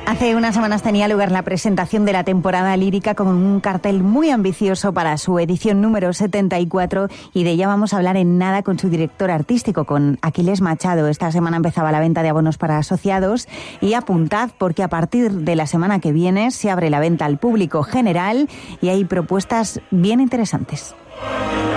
Hace unas semanas tenía lugar la presentación de la temporada lírica con un cartel muy ambicioso para su edición número 74 y de ella vamos a hablar en nada con su director artístico, con Aquiles Machado. Esta semana empezaba la venta de abonos para asociados y apuntad porque a partir de la semana que viene se abre la venta al público general y hay propuestas bien interesantes.